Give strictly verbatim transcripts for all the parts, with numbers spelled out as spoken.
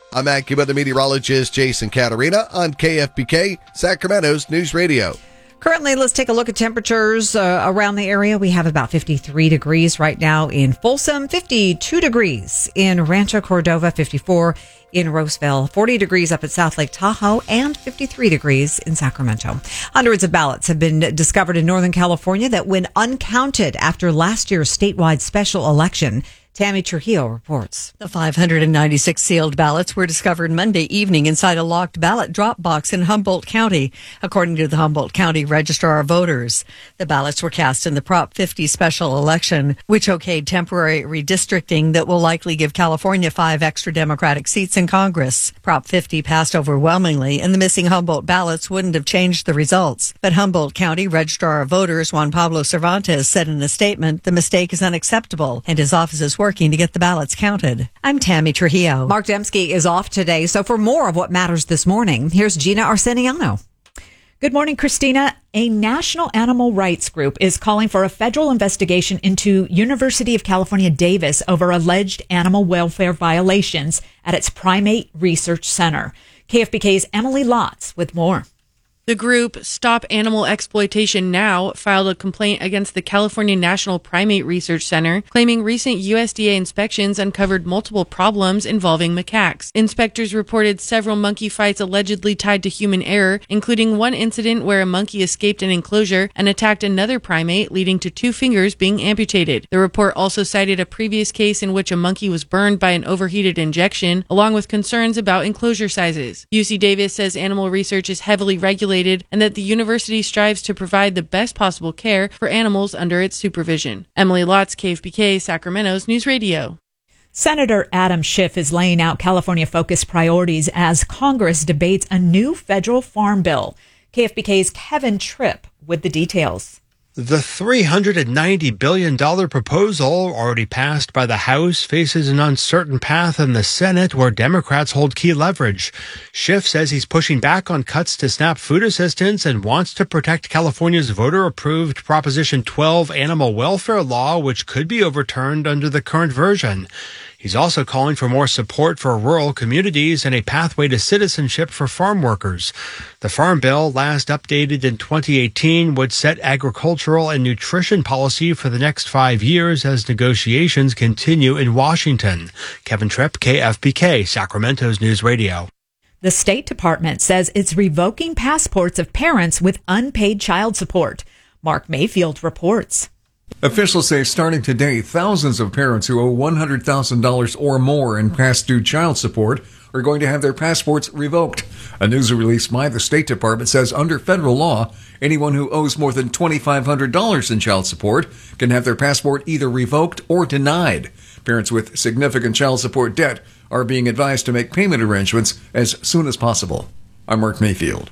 I'm AccuWeather meteorologist Jason Caterina on K F B K, Sacramento's News Radio. Currently, let's take a look at temperatures uh, around the area. We have about fifty-three degrees right now in Folsom, fifty-two degrees in Rancho Cordova, fifty-four in Roseville, forty degrees up at South Lake Tahoe, and fifty-three degrees in Sacramento. Hundreds of ballots have been discovered in Northern California that went uncounted after last year's statewide special election. Tammy Trujillo reports. The five hundred ninety-six sealed ballots were discovered Monday evening inside a locked ballot drop box in Humboldt County, according to the Humboldt County Registrar of Voters. The ballots were cast in the Prop fifty special election, which okayed temporary redistricting that will likely give California five extra Democratic seats in Congress. Prop fifty passed overwhelmingly, and the missing Humboldt ballots wouldn't have changed the results. But Humboldt County Registrar of Voters Juan Pablo Cervantes said in a statement the mistake is unacceptable, and his office is working working to get the ballots counted. I'm Tammy Trujillo. Mark Dembski is off today, so for more of what matters this morning, here's Gina Arseniano. Good morning, Christina. A national animal rights group is calling for a federal investigation into University of California, Davis over alleged animal welfare violations at its Primate Research Center. K F B K's Emily Lotz with more. The group Stop Animal Exploitation Now filed a complaint against the California National Primate Research Center, claiming recent U S D A inspections uncovered multiple problems involving macaques. Inspectors reported several monkey fights allegedly tied to human error, including one incident where a monkey escaped an enclosure and attacked another primate, leading to two fingers being amputated. The report also cited a previous case in which a monkey was burned by an overheated injection, along with concerns about enclosure sizes. U C Davis says animal research is heavily regulated and that the university strives to provide the best possible care for animals under its supervision. Emily Lotz, K F B K, Sacramento's News Radio. Senator Adam Schiff is laying out California-focused priorities as Congress debates a new federal farm bill. K F B K's Kevin Tripp with the details. The three hundred ninety billion dollars proposal, already passed by the House, faces an uncertain path in the Senate, where Democrats hold key leverage. Schiff says he's pushing back on cuts to SNAP food assistance and wants to protect California's voter-approved Proposition twelve animal welfare law, which could be overturned under the current version. He's also calling for more support for rural communities and a pathway to citizenship for farm workers. The Farm Bill, last updated in twenty eighteen, would set agricultural and nutrition policy for the next five years as negotiations continue in Washington. Kevin Tripp, K F B K, Sacramento's News Radio. The State Department says it's revoking passports of parents with unpaid child support. Mark Mayfield reports. Officials say starting today, thousands of parents who owe one hundred thousand dollars or more in past due child support are going to have their passports revoked. A news release by the State Department says under federal law, anyone who owes more than two thousand five hundred dollars in child support can have their passport either revoked or denied. Parents with significant child support debt are being advised to make payment arrangements as soon as possible. I'm Mark Mayfield.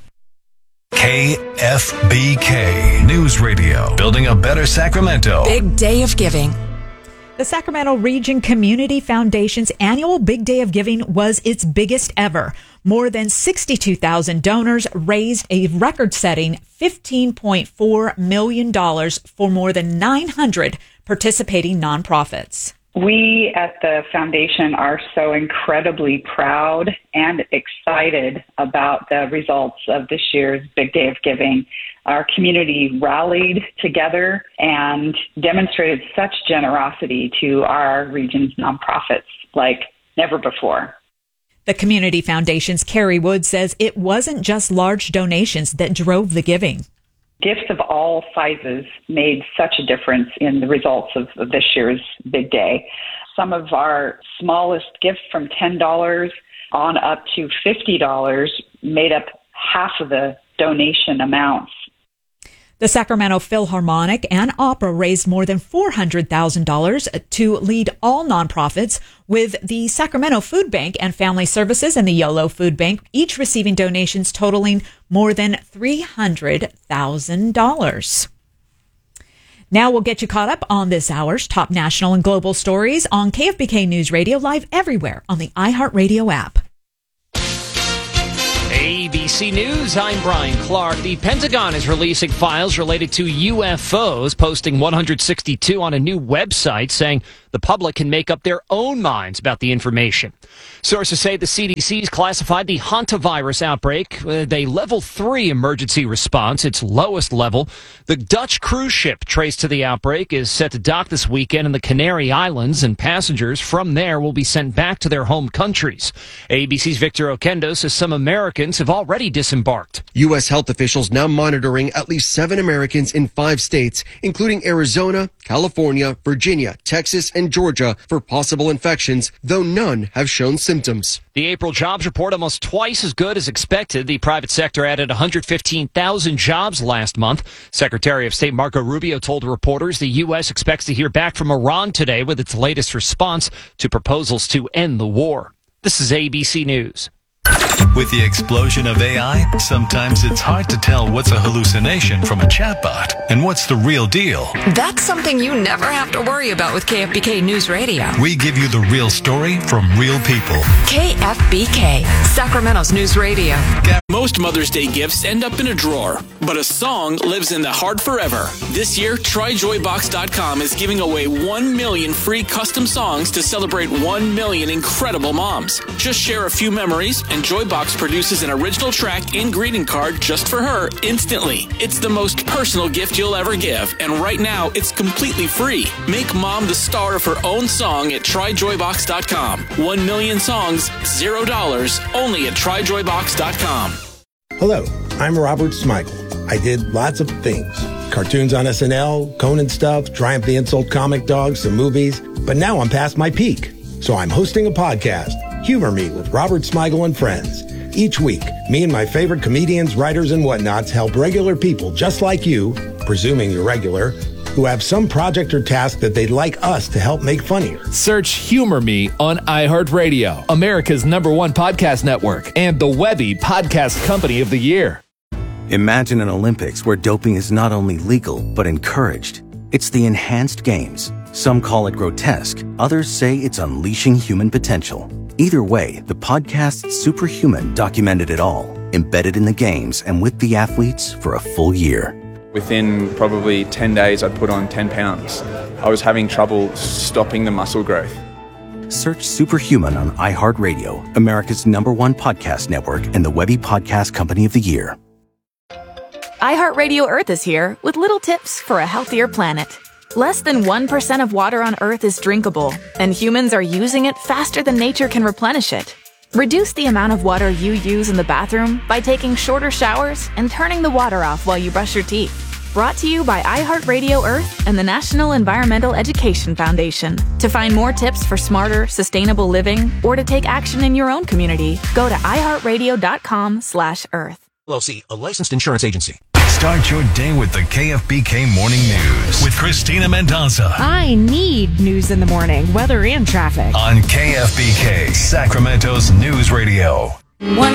K F B K News Radio, building a better Sacramento. Big Day of Giving. The Sacramento Region Community Foundation's annual Big Day of Giving was its biggest ever. More than sixty-two thousand donors raised a record-setting fifteen point four million dollars for more than nine hundred participating nonprofits. We at the foundation are so incredibly proud and excited about the results of this year's Big Day of Giving. Our community rallied together and demonstrated such generosity to our region's nonprofits like never before. The Community Foundation's Carrie Wood says it wasn't just large donations that drove the giving. Gifts of all sizes made such a difference in the results of, of this year's Big Day. Some of our smallest gifts from ten dollars on up to fifty dollars made up half of the donation amounts. The Sacramento Philharmonic and Opera raised more than four hundred thousand dollars to lead all nonprofits, with the Sacramento Food Bank and Family Services and the YOLO Food Bank each receiving donations totaling more than three hundred thousand dollars. Now we'll get you caught up on this hour's top national and global stories on K F B K News Radio, live everywhere on the iHeartRadio app. A A B C News, I'm Brian Clark. The Pentagon is releasing files related to U F Os, posting one hundred sixty-two on a new website, saying the public can make up their own minds about the information. Sources say the C D C's classified the hantavirus outbreak with a level three emergency response, its lowest level. The Dutch cruise ship traced to the outbreak is set to dock this weekend in the Canary Islands, and passengers from there will be sent back to their home countries. A B C's Victor Oquendo says some Americans have already disembarked. U S health officials now monitoring at least seven Americans in five states, including Arizona, California, Virginia, Texas, and Georgia for possible infections, though none have shown symptoms. The April jobs report almost twice as good as expected. The private sector added one hundred fifteen thousand jobs last month. Secretary of State Marco Rubio told reporters the U S expects to hear back from Iran today with its latest response to proposals to end the war. This is A B C News. With the explosion of A I, sometimes it's hard to tell what's a hallucination from a chatbot and what's the real deal. That's something you never have to worry about with K F B K News Radio. We give you the real story from real people. K F B K, Sacramento's News Radio. Most Mother's Day gifts end up in a drawer, but a song lives in the heart forever. This year, Try Joy Box dot com is giving away one million free custom songs to celebrate one million incredible moms. Just share a few memories, and Joybox produces an original track and greeting card just for her instantly. It's the most personal gift you'll ever give, and right now it's completely free. Make mom the star of her own song at Try Joy Box dot com. One million songs, zero dollars, only at Try Joy Box dot com. Hello, I'm Robert Smigel. I did lots of things. Cartoons on S N L, Conan stuff, Triumph the Insult comic dogs, some movies. But now I'm past my peak. So I'm hosting a podcast, Humor Me with Robert Smigel and Friends. Each week, me and my favorite comedians, writers, and whatnots help regular people just like you, presuming you're regular, who have some project or task that they'd like us to help make funnier. Search Humor Me on iHeartRadio, America's number one podcast network, and the Webby Podcast Company of the Year. Imagine an Olympics where doping is not only legal, but encouraged. It's the Enhanced Games. Some call it grotesque. Others say it's unleashing human potential. Either way, the podcast Superhuman documented it all, embedded in the games and with the athletes for a full year. Within probably ten days, I'd put on ten pounds. I was having trouble stopping the muscle growth. Search Superhuman on iHeartRadio, America's number one podcast network, and the Webby Podcast Company of the Year. iHeartRadio Earth is here with little tips for a healthier planet. Less than one percent of water on Earth is drinkable, and humans are using it faster than nature can replenish it. Reduce the amount of water you use in the bathroom by taking shorter showers and turning the water off while you brush your teeth. Brought to you by iHeartRadio Earth and the National Environmental Education Foundation. To find more tips for smarter, sustainable living, or to take action in your own community, go to iHeartRadio.com slash Earth. L L C, a licensed insurance agency. Start your day with the K F B K Morning News with Christina Mendoza. I need news in the morning, weather and traffic. On K F B K, Sacramento's News Radio. One